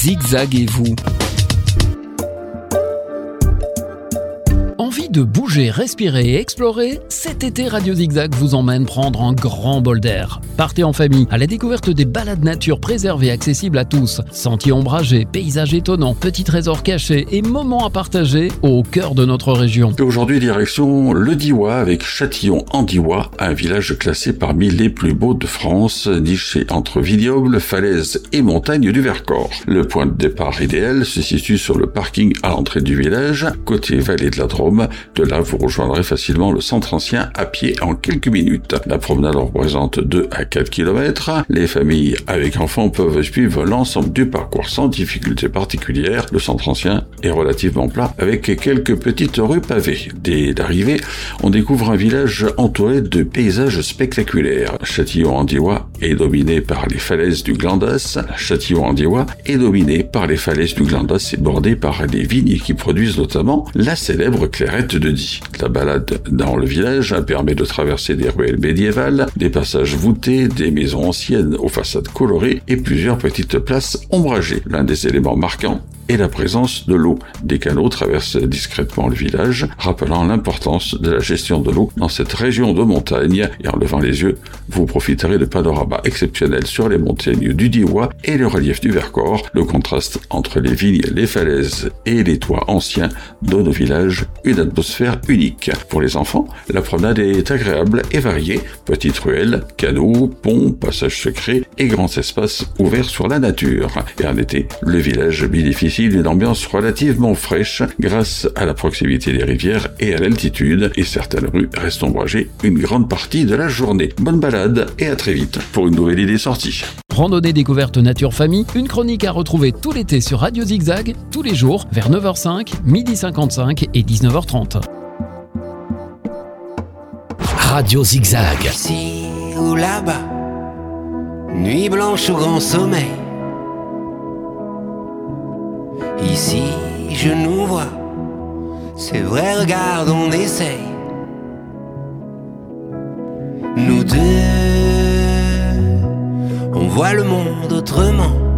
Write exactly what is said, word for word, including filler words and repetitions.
Zigzaguez-vous. Envie de bouger, respirer et explorer? Cet été, Radio Zigzag vous emmène prendre un grand bol d'air. Partez en famille à la découverte des balades nature préservées accessibles à tous. Sentiers ombragés, paysages étonnants, petits trésors cachés et moments à partager au cœur de notre région. Et aujourd'hui, direction le Diois avec Châtillon-en-Diois, un village classé parmi les plus beaux de France, niché entre vignobles, falaises et montagnes du Vercors. Le point de départ idéal se situe sur le parking à l'entrée du village, côté vallée de la Drôme. De là, vous rejoindrez facilement le centre ancien à pied en quelques minutes. La promenade représente deux à quatre kilomètres. Les familles avec enfants peuvent suivre l'ensemble du parcours sans difficulté particulière. Le centre ancien est relativement plat avec quelques petites rues pavées. Dès l'arrivée, on découvre un village entouré de paysages spectaculaires. Châtillon-en-Diois est dominé par les falaises du Glandas. Châtillon-en-Diois est dominé par les falaises du Glandas et bordé par des vignes qui produisent notamment la célèbre Clairette de Die. La balade dans le village permet de traverser des ruelles médiévales, des passages voûtés, des maisons anciennes aux façades colorées et plusieurs petites places ombragées. L'un des éléments marquants est la présence de l'eau. Des canaux traversent discrètement le village, rappelant l'importance de la gestion de l'eau dans cette région de montagne. Et en levant les yeux, vous profiterez de panoramas exceptionnels sur les montagnes du Diois et le relief du Vercors. Le contraste entre les vignes, les falaises et les toits anciens donne au village une atmosphère unique. Pour les enfants, la promenade est agréable et variée. Petites ruelles, canaux, ponts, passages secrets et grands espaces ouverts sur la nature. Et en été, le village bénéficie d'une ambiance relativement fraîche grâce à la proximité des rivières et à l'altitude, et certaines rues restent ombragées une grande partie de la journée. Bonne balade et à très vite pour une nouvelle idée sortie. Randonnée découverte nature famille, une chronique à retrouver tout l'été sur Radio Zigzag, tous les jours vers neuf heures cinq, midi cinquante-cinq et dix-neuf heures trente. Radio Zigzag. Ici ou là-bas, nuit blanche ou grand sommeil. Ici je nous vois, c'est vrai, regarde, on essaye. Nous deux, on voit le monde autrement.